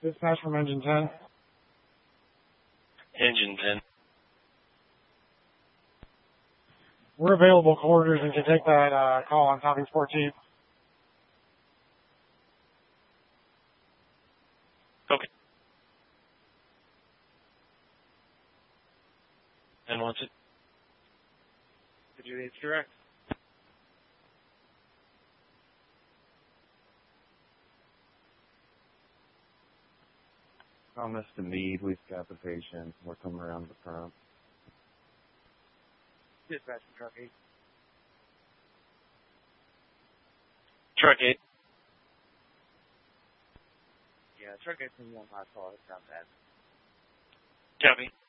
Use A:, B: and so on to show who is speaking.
A: Dispatch from Engine 10.
B: Engine 10.
A: We're available quarters and can take that call on topping 14.
B: Okay. And what's it?
A: Did you need direct?
C: Thomas to Meade, we've got the patient. We're coming around the front.
A: Dispatch from Truck 8.
B: Truck 8.
A: Yeah, Truck 8's from 1 call. It's not bad.
B: Copy.